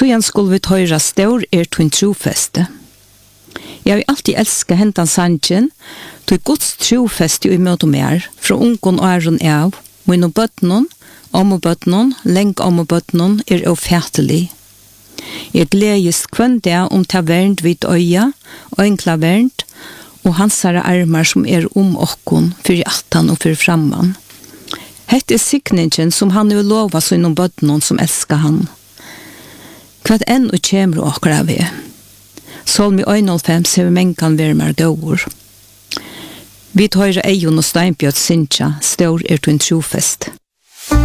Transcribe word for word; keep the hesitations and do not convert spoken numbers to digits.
Så igjen skulle vi tøyra stor er tun trofeste. Jeg har alltid elsket hentan sanjen, tog Guds trofeste i møte mer, fra ungen åren av, mine bøtnen, om og bøtnen, lenk om og bøtnen, er ofertelig. Jeg gledes kvann det om ta vernt vid øya, og enkla vernt, og hansare armar som er om okkon, for attan og for framman. Hette er sikningen som han vil lova sine bøtnen som elsker han. Hva enn og kjemur okkara vi. Solm i øynolfem ser vi menkan vermar gåur. Vi tar eion og steinbjøtt sinja, stor er tun trofest.